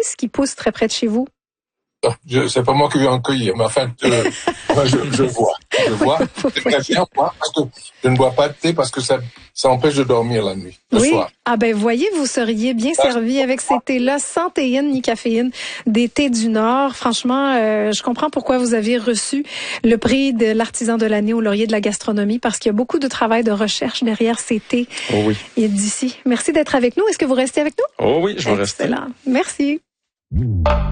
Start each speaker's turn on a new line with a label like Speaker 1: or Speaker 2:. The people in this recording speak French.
Speaker 1: ce qui pousse très près de chez vous?
Speaker 2: C'est pas moi qui vais en cueillir, mais enfin, moi, je vois. C'est très bien, moi, parce que je ne bois pas de thé parce que ça empêche de dormir la nuit, le soir.
Speaker 1: Ah ben, voyez, vous seriez bien servi avec ces thés-là, sans théine ni caféine, des thés du Nord. Franchement, je comprends pourquoi vous avez reçu le prix de l'artisan de l'année au Laurier de la gastronomie, parce qu'il y a beaucoup de travail de recherche derrière ces thés.
Speaker 3: Oh oui.
Speaker 1: Et d'ici. Merci d'être avec nous. Est-ce que vous restez avec nous?
Speaker 3: Oh oui, je vais rester.
Speaker 1: Excellent. Merci.